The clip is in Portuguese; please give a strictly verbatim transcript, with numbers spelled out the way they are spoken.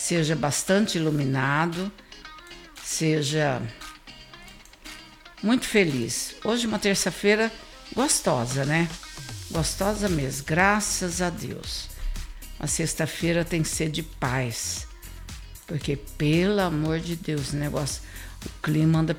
seja bastante iluminado, seja muito feliz. Hoje uma terça-feira gostosa, né? Gostosa mesmo, graças a Deus. Uma sexta-feira tem que ser de paz, porque pelo amor de Deus, o negócio, o clima anda